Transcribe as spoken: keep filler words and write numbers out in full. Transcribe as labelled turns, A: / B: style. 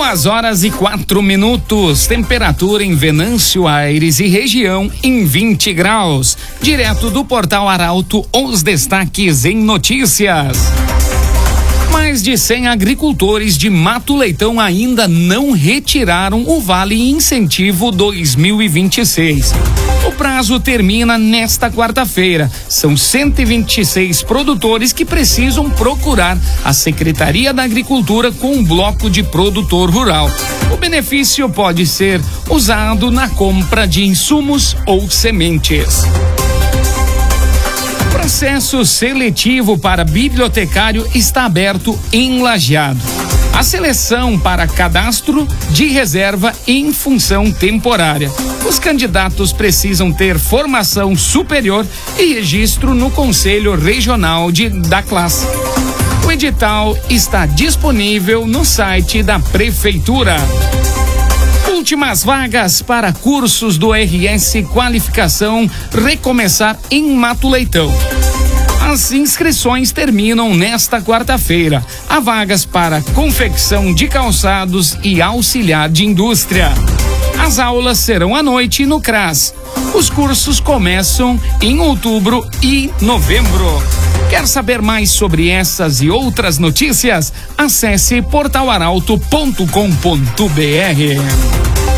A: Duas horas e quatro minutos, temperatura em Venâncio Aires e região em vinte graus. Direto do Portal Arauto, os destaques em notícias. Mais de cem agricultores de Mato Leitão ainda não retiraram o Vale Incentivo dois mil e vinte e seis. O prazo termina nesta quarta-feira. São cento e vinte e seis produtores que precisam procurar a Secretaria da Agricultura com um bloco de produtor rural. O benefício pode ser usado na compra de insumos ou sementes. Processo seletivo para bibliotecário está aberto em Lajeado. A seleção para cadastro de reserva em função temporária. Os candidatos precisam ter formação superior e registro no Conselho Regional de, da classe. O edital está disponível no site da Prefeitura. Últimas vagas para cursos do R S Qualificação recomeçar em Mato Leitão. As inscrições terminam nesta quarta-feira. Há vagas para confecção de calçados e auxiliar de indústria. As aulas serão à noite no CRAS. Os cursos começam em outubro e novembro. Quer saber mais sobre essas e outras notícias? Acesse portal arauto ponto com ponto br.